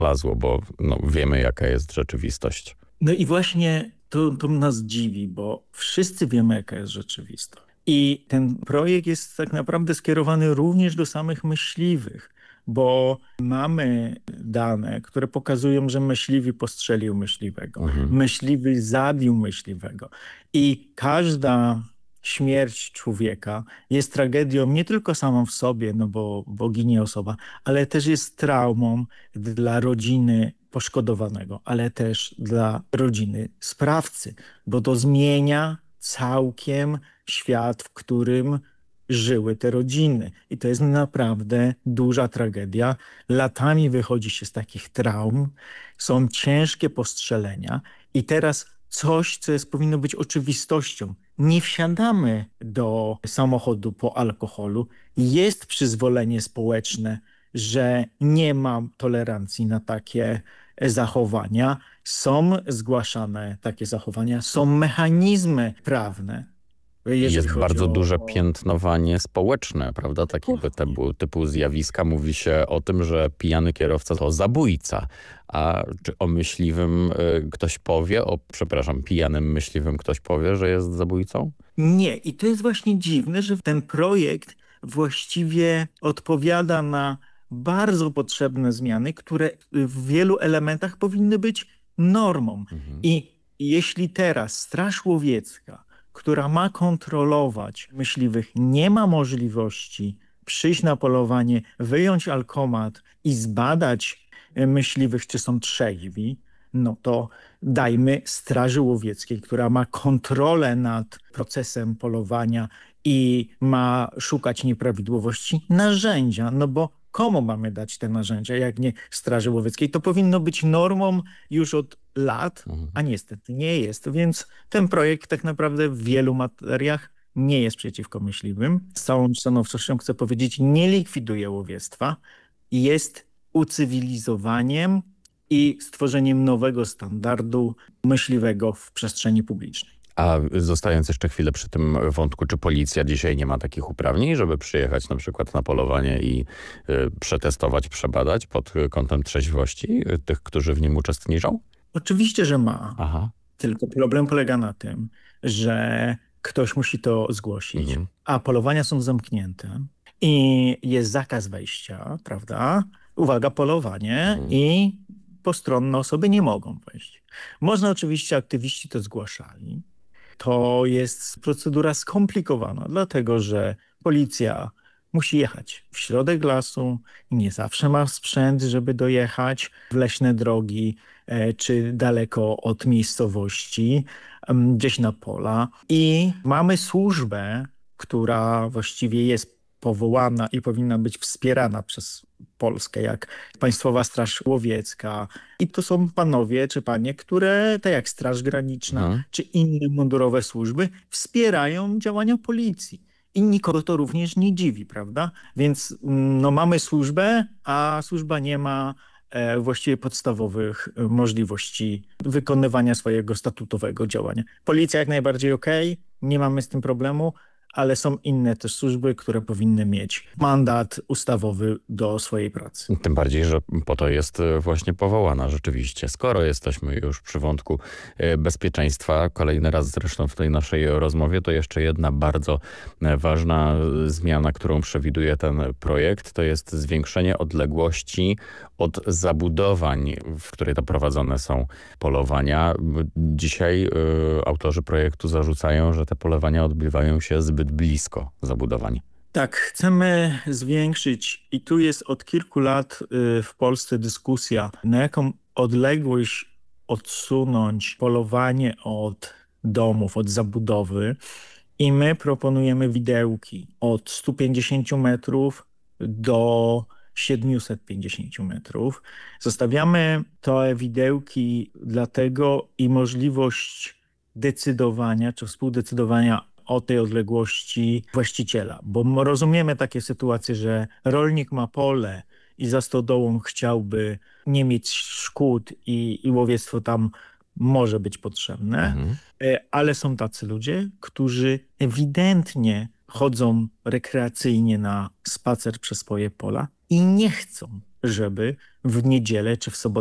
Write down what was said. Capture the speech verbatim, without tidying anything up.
znalazło, bo no, wiemy, jaka jest rzeczywistość. No i właśnie to, to nas dziwi, bo wszyscy wiemy, jaka jest rzeczywistość. I ten projekt jest tak naprawdę skierowany również do samych myśliwych, bo mamy dane, które pokazują, że myśliwy postrzelił myśliwego, Mhm. myśliwy zabił myśliwego. I każda śmierć człowieka jest tragedią nie tylko samą w sobie, no bo, bo ginie osoba, ale też jest traumą dla rodziny poszkodowanego, ale też dla rodziny sprawcy, bo to zmienia całkiem świat, w którym żyły te rodziny. I to jest naprawdę duża tragedia. Latami wychodzi się z takich traum, są ciężkie postrzelenia i teraz coś, co jest, powinno być oczywistością. Nie wsiadamy do samochodu po alkoholu. Jest przyzwolenie społeczne, że nie ma tolerancji na takie zachowania. Są zgłaszane takie zachowania, są mechanizmy prawne. I Jeżeli jest chodzi bardzo o, duże o... piętnowanie społeczne, prawda? Takiego typu, typu zjawiska. Mówi się o tym, że pijany kierowca to zabójca. A czy o myśliwym y, ktoś powie, o przepraszam, pijanym myśliwym ktoś powie, że jest zabójcą? Nie. I to jest właśnie dziwne, że ten projekt właściwie odpowiada na bardzo potrzebne zmiany, które w wielu elementach powinny być normą. Mhm. I jeśli teraz Straż Łowiecka, która ma kontrolować myśliwych, nie ma możliwości przyjść na polowanie, wyjąć alkomat i zbadać myśliwych, czy są trzeźwi, no to dajmy Straży Łowieckiej, która ma kontrolę nad procesem polowania i ma szukać nieprawidłowości, narzędzia, no bo komu mamy dać te narzędzia, jak nie Straży Łowieckiej? To powinno być normą już od lat, a niestety nie jest. Więc ten projekt tak naprawdę w wielu materiach nie jest przeciwko myśliwym. Z całą stanowczością chcę powiedzieć, nie likwiduje łowiectwa. Jest ucywilizowaniem i stworzeniem nowego standardu myśliwego w przestrzeni publicznej. A zostając jeszcze chwilę przy tym wątku, czy policja dzisiaj nie ma takich uprawnień, żeby przyjechać na przykład na polowanie i y, przetestować, przebadać pod kątem trzeźwości y, tych, którzy w nim uczestniczą? Oczywiście, że ma. Aha. Tylko problem polega na tym, że ktoś musi to zgłosić, Mhm. a polowania są zamknięte i jest zakaz wejścia, prawda? Uwaga, polowanie Mhm. i postronne osoby nie mogą wejść. Można oczywiście, aktywiści to zgłaszali. To jest procedura skomplikowana, dlatego że policja musi jechać w środek lasu i nie zawsze ma sprzęt, żeby dojechać w leśne drogi e, czy daleko od miejscowości, em, gdzieś na pola. I mamy służbę, która właściwie jest powołana i powinna być wspierana przez Polskę, jak Państwowa Straż Łowiecka. I to są panowie czy panie, które, tak jak Straż Graniczna Mhm. czy inne mundurowe służby, wspierają działania policji. I nikogo to również nie dziwi, prawda? Więc no, mamy służbę, a służba nie ma e, właściwie podstawowych e, możliwości wykonywania swojego statutowego działania. Policja jak najbardziej okej, nie mamy z tym problemu, ale są inne też służby, które powinny mieć mandat ustawowy do swojej pracy. Tym bardziej, że po to jest właśnie powołana rzeczywiście. Skoro jesteśmy już przy wątku e, bezpieczeństwa, kolejny raz zresztą w tej naszej rozmowie, to jeszcze jedna bardzo e, ważna zmiana, którą przewiduje ten projekt, to jest zwiększenie odległości od zabudowań, w której to prowadzone są polowania. Dzisiaj e, autorzy projektu zarzucają, że te polowania odbywają się zbyt blisko zabudowań. Tak, chcemy zwiększyć i tu jest od kilku lat y, w Polsce dyskusja, na jaką odległość odsunąć polowanie od domów, od zabudowy i my proponujemy widełki od stu pięćdziesięciu metrów do siedmiuset pięćdziesięciu metrów. Zostawiamy te widełki dlatego i możliwość decydowania czy współdecydowania o tej odległości właściciela. Bo rozumiemy takie sytuacje, że rolnik ma pole i za stodołą chciałby nie mieć szkód i, i łowiectwo tam może być potrzebne, Mhm. ale są tacy ludzie, którzy ewidentnie chodzą rekreacyjnie na spacer przez swoje pola i nie chcą żeby w niedzielę czy w sobotę